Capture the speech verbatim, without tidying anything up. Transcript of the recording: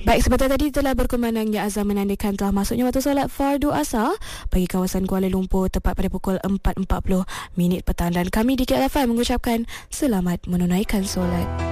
Baik, sebentar tadi telah berkumandangnya azan menandakan telah masuknya waktu solat fardu asar bagi kawasan Kuala Lumpur tepat pada pukul empat empat puluh minit petang, dan kami di K L F M mengucapkan selamat menunaikan solat.